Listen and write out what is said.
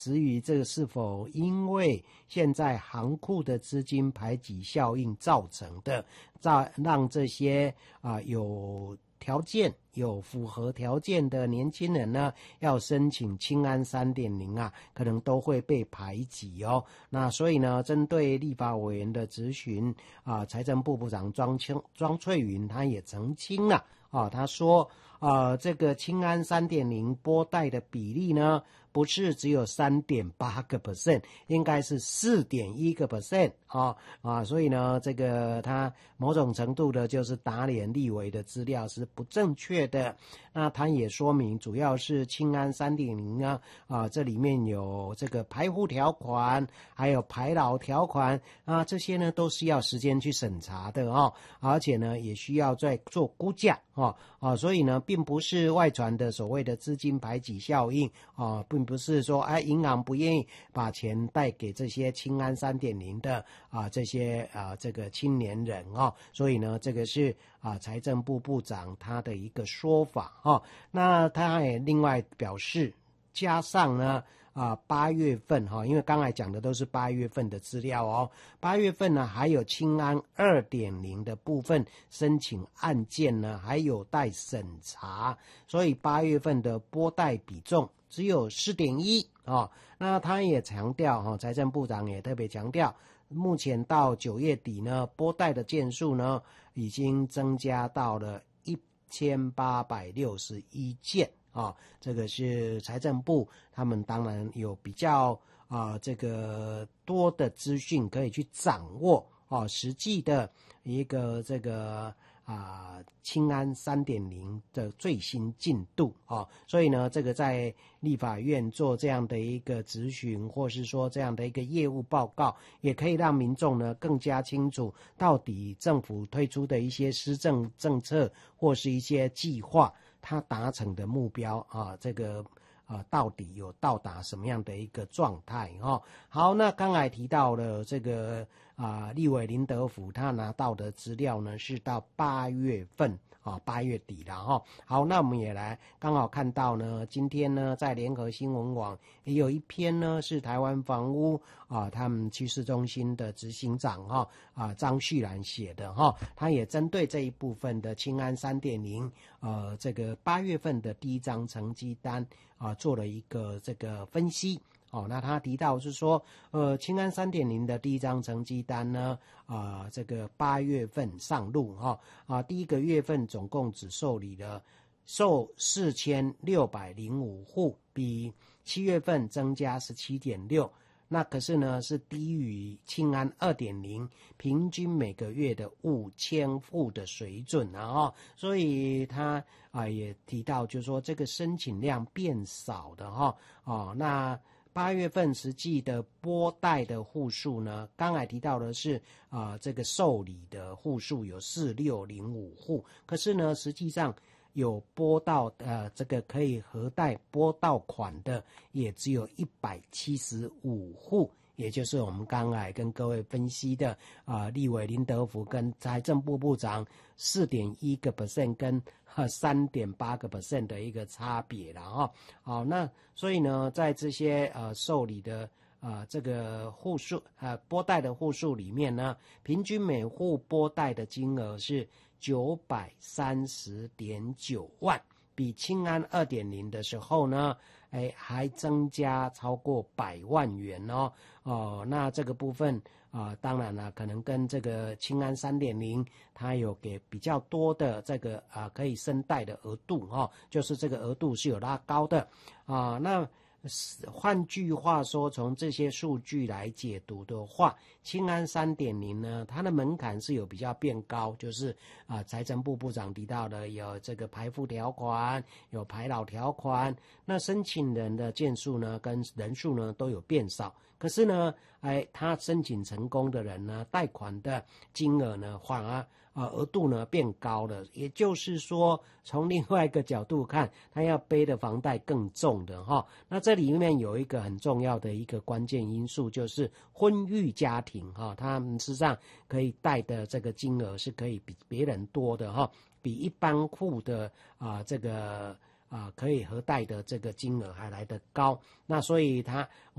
至于这个是否因为现在行库的资金排挤效应造成的，让这些有条件有符合条件的年轻人呢，要申请青安 3.0 可能都会被排挤哦。那所以呢，针对立法委员的质询财政部部长庄翠云他也澄清了他说这个青安 3.0 拨贷的比例呢，不是只有 3.8%， 应该是 4.1% 所以呢，这个他某种程度的就是打脸立委的资料是不正确的。那他也说明，主要是青安 3.0 呢这里面有这个排户条款，还有排老条款这些呢都是要时间去审查的而且呢也需要再做估价所以呢并不是外传的所谓的资金排挤效应并不是说银行不愿意把钱贷给这些青安 3.0 的这些这个青年人所以呢这个是财政部部长他的一个说法那他也另外表示，加上呢8月份因为刚才讲的都是8月份的资料8月份呢还有青安 2.0 的部分申请案件呢还有待审查，所以8月份的拨贷比重只有 4.1 那他也强调财政部长也特别强调，目前到9月底呢，拨贷的件数呢已经增加到了1861件这个是财政部他们当然有比较这个多的资讯可以去掌握实际的一个这个青安 3.0 的最新进度所以呢这个在立法院做这样的一个质询或是说这样的一个业务报告，也可以让民众呢更加清楚到底政府推出的一些施政政策或是一些计划它达成的目标这个到底有到达什么样的一个状态好，那刚才提到了这个立委林德福他拿到的资料呢是到8月份8月底了好，那我们也来刚好看到呢，今天呢在联合新闻网也有一篇呢是台湾房屋他们趋势中心的执行长张旭然写的他也针对这一部分的青安 3.0 这个8月份的第一张成绩单做了一个这个分析那他提到是说青安 3.0 的第一张成绩单呢这个8月份上路第一个月份总共只受理了4605户，比7月份增加 17.6%， 那可是呢是低于青安 2.0 平均每个月的5000户的水准所以他也提到就是说这个申请量变少的那8月份实际的拨贷的户数呢，刚才提到的是这个受理的户数有4605户，可是呢实际上有拨到这个可以核贷拨到款的也只有175户，也就是我们刚才跟各位分析的立委林德福跟财政部部长 4.1% 跟3.8% 的一个差别了好，那所以呢在这些受理的这个户数拨贷的户数里面呢，平均每户拨贷的金额是 930.9 万，比青安 2.0 的时候呢还增加超过100万元那这个部分当然了可能跟这个青安 3.0 它有给比较多的这个可以申贷的额度就是这个额度是有拉高的那换句话说，从这些数据来解读的话，青安 3.0 呢，它的门槛是有比较变高，就是财政部部长提到的有这个排付条款，有排老条款，那申请人的件数呢跟人数呢都有变少，可是呢他申请成功的人呢，贷款的金额呢反而额度呢变高了，也就是说从另外一个角度看，他要背的房贷更重的那这里面有一个很重要的一个关键因素，就是婚育家庭他们实际上可以贷的这个金额是可以比别人多的比一般户的这个可以核贷的这个金额还来得高。那所以